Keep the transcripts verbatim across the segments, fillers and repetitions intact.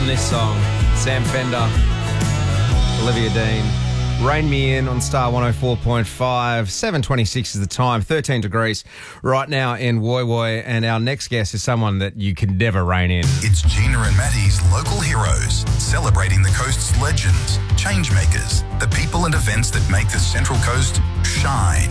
this song. Sam Fender, Olivia Dean. Rain Me In on Star one oh four point five. seven twenty-six is the time, thirteen degrees right now in Woy Woy. And our next guest is someone that you can never rein in. It's Gina and Matty's Local Heroes, celebrating the coast's legends, changemakers, the people and events that make the Central Coast shine.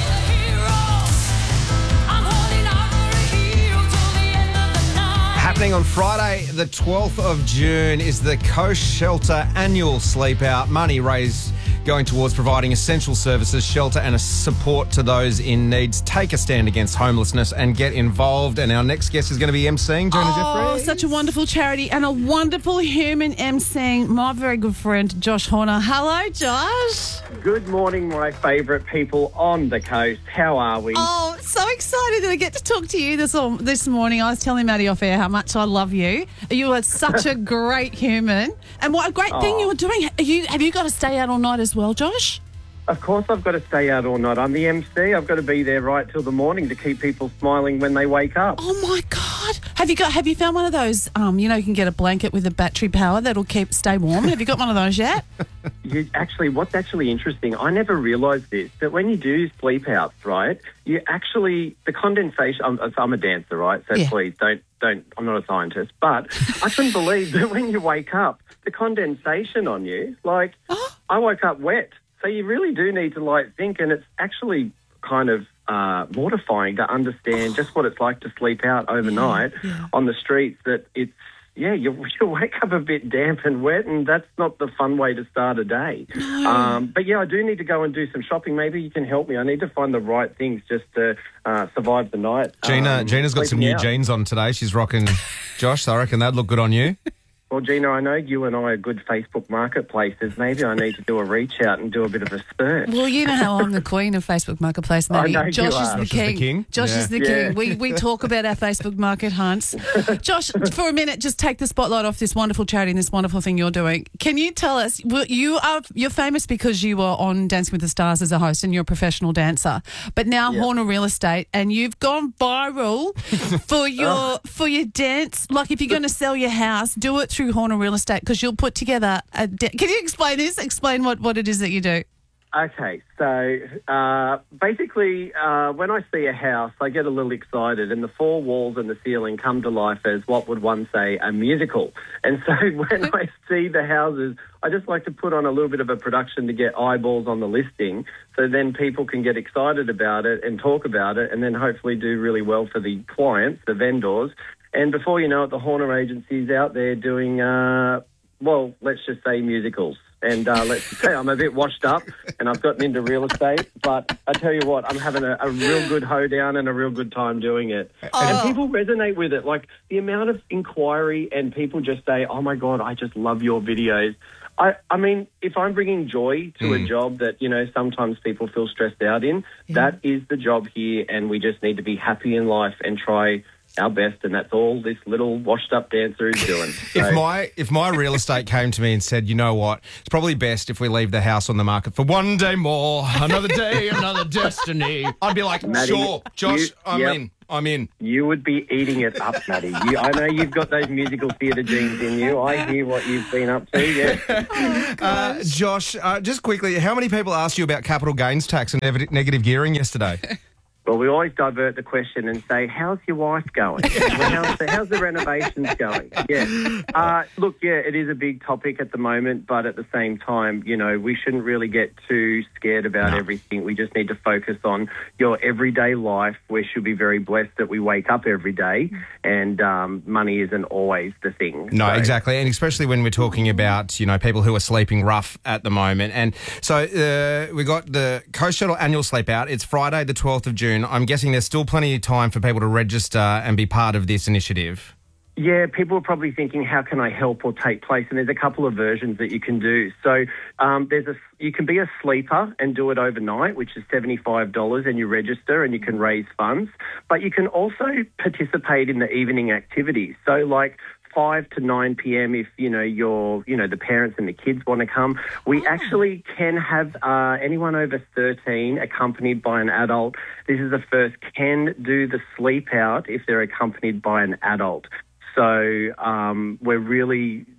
Happening on Friday, the twelfth of June, is the Coast Shelter Annual Sleep Out. Money raised going towards providing essential services, shelter and a support to those in need. Take a stand against homelessness and get involved. And our next guest is going to be emceeing, Jonah Oh, Jeffrey. such a wonderful charity and a wonderful human emceeing, my very good friend Josh Horner. Hello, Josh. Good morning, my favourite people on the coast. How are we? Oh, so excited that I get to talk to you this this morning. I was telling Maddie off air how much I love you. You are such a great human. And what a great thing Oh. you're doing. Are you, have you got to stay out all night as well, Josh? Of course I've got to stay out all night. I'm the M C. I've got to be there right till the morning to keep people smiling when they wake up. Oh, my God. Have you got? Have you found one of those, um, you know, you can get a blanket with a battery power that'll keep stay warm? Have you got one of those yet? You, actually, what's actually interesting, I never realised this, that when you do sleep outs, right, you actually, the condensation, I'm, I'm a dancer, right, so Yeah. please don't, don't, I'm not a scientist, but I couldn't believe that when you wake up, the condensation on you, like, Oh. I woke up wet. So you really do need to, like, think, and it's actually kind of uh, mortifying to understand just what it's like to sleep out overnight yeah. on the streets, that it's, yeah, you you wake up a bit damp and wet, and that's not the fun way to start a day. No. Um, but, yeah, I do need to go and do some shopping. Maybe you can help me. I need to find the right things just to uh, survive the night. Gina, Um, Gina's got some sleeping new out. jeans on today. She's rocking, Josh, so I reckon that'd look good on you. Well, Gina, I know you and I are good Facebook marketplaces. Maybe I need to do a reach out and do a bit of a spurt. Well, you know how I'm the queen of Facebook Marketplace, Maddie. I know you Josh is are. the Josh is the king. king. Josh Yeah. is the Yeah. king. We we talk about our Facebook market hunts. Josh, for a minute, just take the spotlight off this wonderful charity and this wonderful thing you're doing. Can you tell us? Well, you are you're famous because you were on Dancing with the Stars as a host and you're a professional dancer. But now Yeah. Horner Real Estate, and you've gone viral for your for your dance. Like if you're going to sell your house, do it through Horner Real Estate, because you'll put together a. Da- Can you explain this? Explain what, what it is that you do. Okay, so uh, basically, uh, when I see a house, I get a little excited, and the four walls and the ceiling come to life as, what would one say, a musical. And so when I see the houses, I just like to put on a little bit of a production to get eyeballs on the listing, so then people can get excited about it and talk about it, and then hopefully do really well for the clients, the vendors. And before you know it, the Horner Agency's out there doing, uh, well, let's just say musicals. And uh, let's say I'm a bit washed up and I've gotten into real estate, but I tell you what, I'm having a, a real good hoedown and a real good time doing it. Oh. And people resonate with it. Like the amount of inquiry, and people just say, oh my God, I just love your videos. I, I mean, if I'm bringing joy to a job that, you know, sometimes people feel stressed out in, that is the job here, and we just need to be happy in life and try our best, and that's all this little washed-up dancer is doing. So, If my if my real estate came to me and said, you know what, it's probably best if we leave the house on the market for one day more, another day, another destiny, I'd be like, Maddie, sure, Josh, you- I'm yep. in, I'm in. you would be eating it up, Maddie. You, I know you've got those musical theatre genes in you. I hear what you've been up to, yeah. Uh, Josh, uh, just quickly, how many people asked you about capital gains tax and nev- negative gearing yesterday? Well, we always divert the question and say, how's your wife going? Well, how's, the, how's the renovations going? Yeah. Uh, look, yeah, it is a big topic at the moment, but at the same time, you know, we shouldn't really get too scared about No. everything. We just need to focus on your everyday life. We should be very blessed that we wake up every day, and um, money isn't always the thing. No, So- exactly. And especially when we're talking about, you know, people who are sleeping rough at the moment. And so uh, we got the Coast Shuttle Annual Sleep Out. It's Friday, the twelfth of June. I'm guessing there's still plenty of time for people to register and be part of this initiative. Yeah, people are probably thinking, how can I help or take place? And there's a couple of versions that you can do. So um, there's a you can be a sleeper and do it overnight, which is seventy-five dollars, and you register and you can raise funds. But you can also participate in the evening activities. So like five to nine p.m. if, you know, your, you know, the parents and the kids want to come. We actually can have uh, anyone over thirteen accompanied by an adult. This is the first, can do the sleep out if they're accompanied by an adult. So um, we're really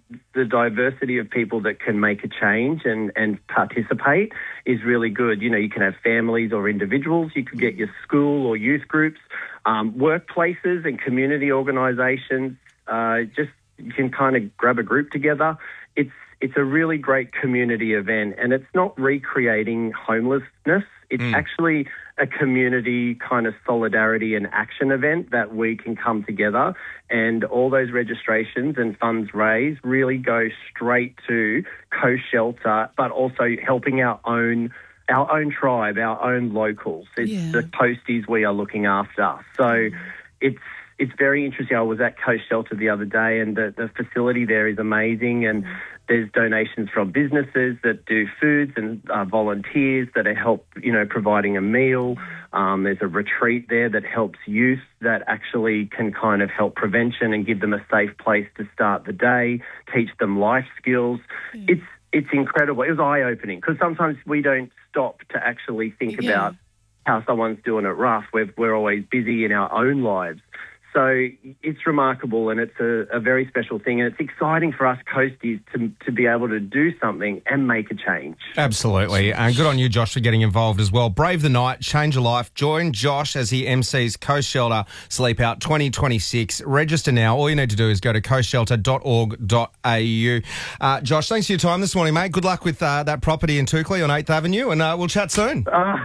the diversity of people that can make a change and, and participate is really good. You know, you can have families or individuals. You could get your school or youth groups, um, workplaces and community organisations. Uh, just you can kind of grab a group together. It's it's a really great community event, and it's not recreating homelessness. It's mm. actually a community kind of solidarity and action event that we can come together, and all those registrations and funds raised really go straight to Coast Shelter, but also helping our own our own tribe, our own locals. It's yeah. the coasties we are looking after. So mm. it's it's very interesting. I was at Coast Shelter the other day, and the, the facility there is amazing, and mm. there's donations from businesses that do foods and uh, volunteers that are help, you know, providing a meal. Um, there's a retreat there that helps youth that actually can kind of help prevention and give them a safe place to start the day, teach them life skills. Mm. It's it's incredible. It was eye-opening because sometimes we don't stop to actually think yeah. about how someone's doing it rough. We're, we're always busy in our own lives. So it's remarkable, and it's a, a very special thing, and it's exciting for us coasties to to be able to do something and make a change. Absolutely. And good on you, Josh, for getting involved as well. Brave the night, change a life. Join Josh as he M Cs Coast Shelter Sleep Out twenty twenty-six. Register now. All you need to do is go to coast shelter dot org dot a u. Uh, Josh, thanks for your time this morning, mate. Good luck with uh, that property in Toukley on eighth Avenue, and uh, we'll chat soon. Uh,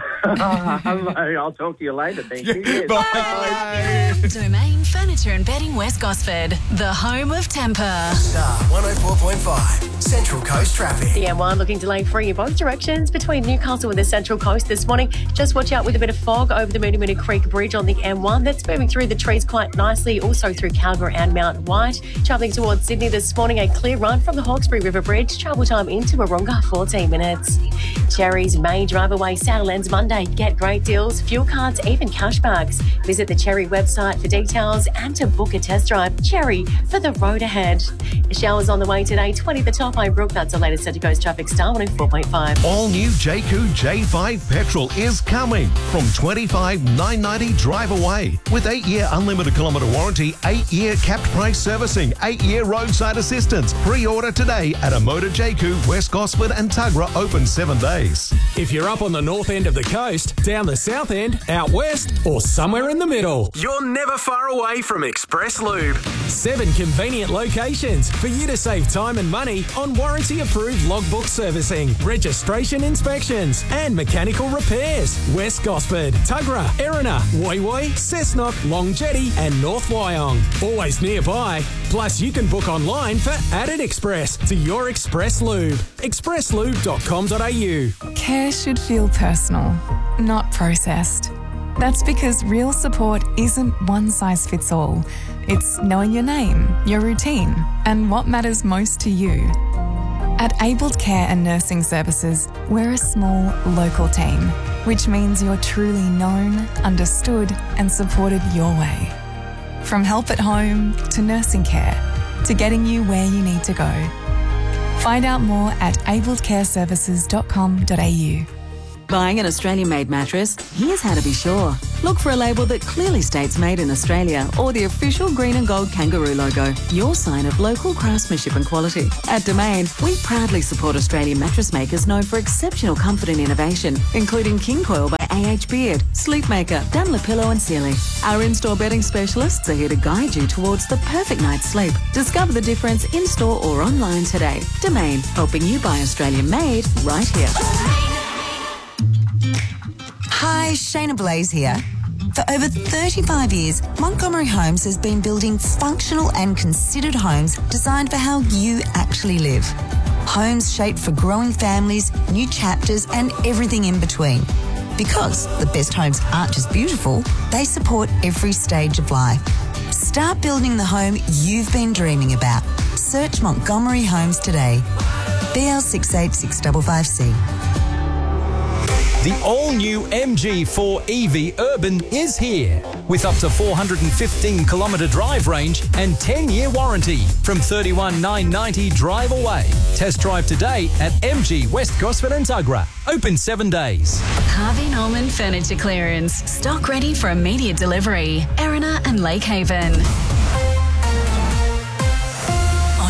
I'll talk to you later. Thank you. Yes. Bye. Bye. Domain Furniture and Bedding West Gosford, the home of temper. Star one oh four point five, Central Coast traffic. The M one looking delay free in both directions between Newcastle and the Central Coast this morning. Just watch out with a bit of fog over the Moonee Moonee Creek Bridge on the M one. That's moving through the trees quite nicely, also through Calgary and Mount White. Travelling towards Sydney this morning, a clear run from the Hawkesbury River Bridge. Travel time into Wahroonga, fourteen minutes. Cherry's May Drive Away sale ends Monday. Get great deals, fuel cards, even cashbacks. Visit the Cherry website for details and to book a test drive. Cherry for the road ahead. The showers on the way today. twenty the top. I'm Brooke. That's the latest Central Coast traffic. Star one oh four point five. All new Jayco J five petrol is coming from twenty-five thousand nine hundred ninety drive away with eight-year unlimited kilometre warranty, eight-year capped price servicing, eight-year roadside assistance. Pre-order today at a Motor Jayco, West Gosford and Tuggerah, open seven days. If you're up on the north end of the coast, down the south end, out west, or somewhere in the middle, you're never far away from Express Lube. Seven convenient locations for you to save time and money on warranty-approved logbook servicing, registration inspections, and mechanical repairs. West Gosford, Tuggerah, Erina, Woy Woy, Cessnock, Long Jetty, and North Wyong. Always nearby. Plus, you can book online for Added Express to your Express Lube. express lube dot com dot a u. Care should feel personal, not processed. That's because real support isn't one size fits all. It's knowing your name, your routine, and what matters most to you. At Abled Care and Nursing Services, we're a small, local team, which means you're truly known, understood, and supported your way. From help at home to nursing care to getting you where you need to go. Find out more at abled care services dot com dot a u. Buying an Australian-made mattress? Here's how to be sure. Look for a label that clearly states made in Australia or the official green and gold kangaroo logo, your sign of local craftsmanship and quality. At Domain, we proudly support Australian mattress makers known for exceptional comfort and innovation, including King Coil by A H Beard, Sleepmaker, Dunlopillow and Sealy. Our in-store bedding specialists are here to guide you towards the perfect night's sleep. Discover the difference in-store or online today. Domain, helping you buy Australian-made right here. Hi, Shayna Blaze here. For over thirty-five years, Montgomery Homes has been building functional and considered homes designed for how you actually live. Homes shaped for growing families, new chapters, and everything in between. Because the best homes aren't just beautiful, they support every stage of life. Start building the home you've been dreaming about. Search Montgomery Homes today. B L six eight six five five C. The all-new M G four E V Urban is here with up to four hundred fifteen kilometre drive range and ten-year warranty from thirty-one thousand nine hundred ninety drive away. Test drive today at M G West Gosford and Tuggerah. Open seven days. Harvey Norman Furniture Clearance. Stock ready for immediate delivery. Erina and Lake Haven. On your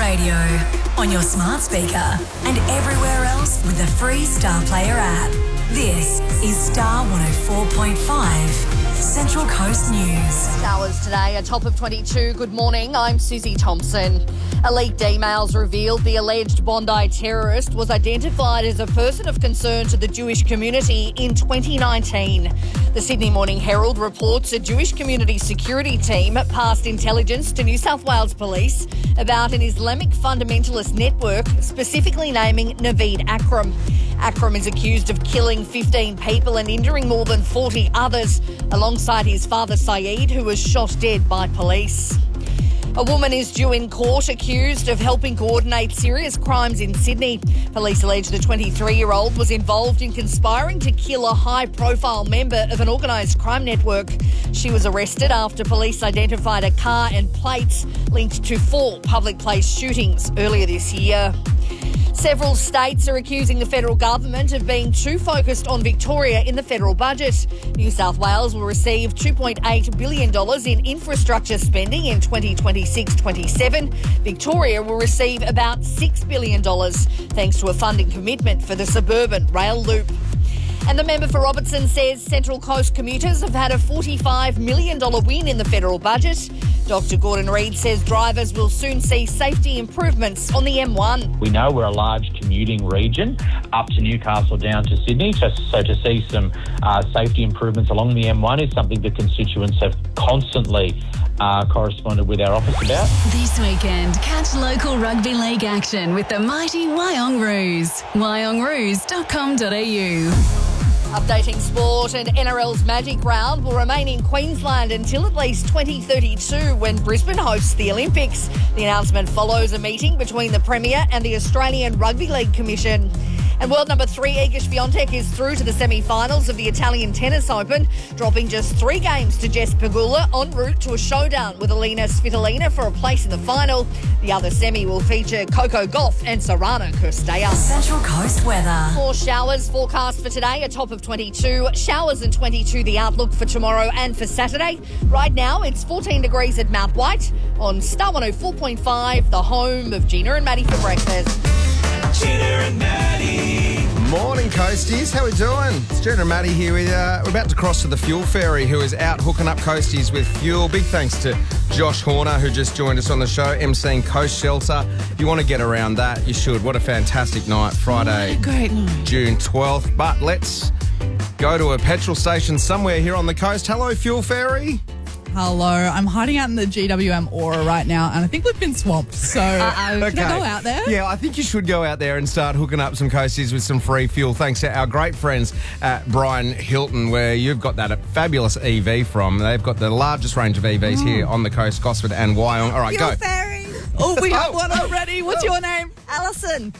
radio, on your smart speaker, and everywhere else with the free Star Player app. This is Star one oh four point five, Central Coast News. Showers today, a top of twenty-two. Good morning, I'm Susie Thompson. Elite emails revealed the alleged Bondi terrorist was identified as a person of concern to the Jewish community in twenty nineteen. The Sydney Morning Herald reports a Jewish community security team passed intelligence to New South Wales Police about an Islamic fundamentalist network, specifically naming Naveed Akram. Akram is accused of killing fifteen people and injuring more than forty others, alongside his father Saeed, who was shot dead by police. A woman is due in court accused of helping coordinate serious crimes in Sydney. Police allege the twenty-three-year-old was involved in conspiring to kill a high-profile member of an organised crime network. She was arrested after police identified a car and plates linked to four public place shootings earlier this year. Several states are accusing the federal government of being too focused on Victoria in the federal budget. New South Wales will receive two point eight billion dollars in infrastructure spending in twenty twenty-six twenty-seven. Victoria will receive about six billion dollars, thanks to a funding commitment for the suburban rail loop. And the member for Robertson says Central Coast commuters have had a forty-five million dollars win in the federal budget. Doctor Gordon Reid says drivers will soon see safety improvements on the M one. We know we're a large commuting region, up to Newcastle, down to Sydney, so, so to see some uh, safety improvements along the M one is something that constituents have constantly uh, corresponded with our office about. This weekend, catch local rugby league action with the mighty Wyong Roos. wyong roos dot com dot a u. Updating sport, and N R L's Magic Round will remain in Queensland until at least twenty thirty-two when Brisbane hosts the Olympics. The announcement follows a meeting between the Premier and the Australian Rugby League Commission. And world number three, Iga Swiatek, is through to the semi-finals of the Italian Tennis Open, dropping just three games to Jess Pegula en route to a showdown with Alina Svitolina for a place in the final. The other semi will feature Coco Gauff and Sorana Cîrstea. Central Coast weather. More showers forecast for today, a top of twenty-two. Showers and twenty-two the outlook for tomorrow and for Saturday. Right now, it's fourteen degrees at Mount White on Star one oh four point five, the home of Gina and Maddie for breakfast. Gina and Maddie. Morning, Coasties. How we doing? It's Gina and Maddie here. We, uh, we're about to cross to the Fuel Ferry, who is out hooking up Coasties with fuel. Big thanks to Josh Horner, who just joined us on the show, emceeing Coast Shelter. If you want to get around that, you should. What a fantastic night, Friday, oh, great night. June twelfth. But let's go to a petrol station somewhere here on the coast. Hello, Fuel Ferry. Hello, I'm hiding out in the G W M Aura right now, and I think we've been swamped. So, uh, okay. Can I go out there? Yeah, I think you should go out there and start hooking up some coasties with some free fuel. Thanks to our great friends at Brian Hilton, where you've got that fabulous E V from. They've got the largest range of E Vs oh. here on the coast, Gosford and Wyong. All right, Fuel go. Ferry. Oh, we have oh. one already. What's oh. your name? Alison.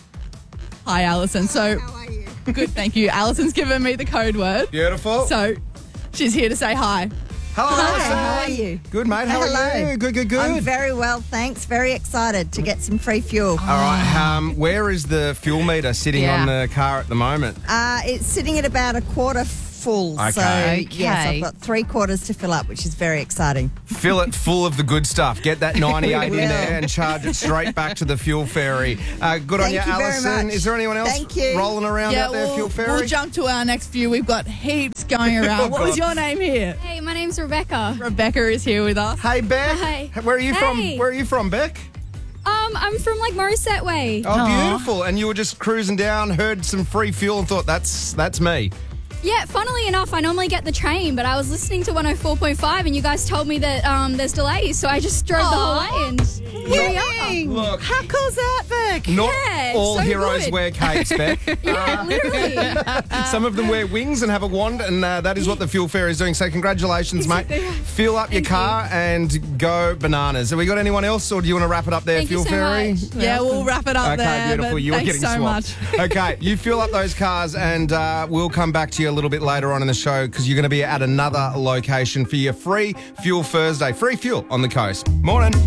Hi, Alison. So, how are you? Good, thank you. Alison's given me the code word. Beautiful. So, she's here to say hi. Hello, Hi, Alison. how are you? Good, mate. How Hello. are you? Good, good, good. I'm very well, thanks. Very excited to get some free fuel. All right. Um, where is the fuel meter sitting Yeah. on the car at the moment? Uh, it's sitting at about a quarter full. Okay. So, Okay. yes, I've got three quarters to fill up, which is very exciting. Fill it full of the good stuff. Get that ninety-eight in will. there and charge it straight back to the Fuel Ferry. Uh, good on Thank you, you very Alison. much. Is there anyone else Thank you. rolling around Yeah, out there, we'll, Fuel Ferry? we'll jump to our next few. We've got heaps going around. Oh, What was God. your name here? Hey, my name's Rebecca. Rebecca is here with us. Hey, Beck. Hi. Where are you Hey. from? Where are you from, Beck? Um, I'm from like Morissette Way. Oh, beautiful. And you were just cruising down, heard some free fuel and thought, that's that's me. Yeah, funnily enough, I normally get the train, but I was listening to one oh four point five and you guys told me that um, there's delays, so I just drove the whole way and here we are. Look. How cool's that, Beck? Not Yeah, all so heroes good. wear capes, Beck. Yeah, literally. Some of them wear wings and have a wand, and uh, that is what the Fuel Ferry is doing. So congratulations, mate. Fill up your Thank car and go bananas. Have we got anyone else, or do you want to wrap it up there, Thank you Fuel so Ferry? much. Yeah, we'll wrap it up Okay, there. beautiful. but You were thanks getting so swamped. much. Okay, you fill up those cars, and uh, we'll come back to you a little bit later on in the show because you're going to be at another location for your free Fuel Thursday. Free fuel on the coast. Morning.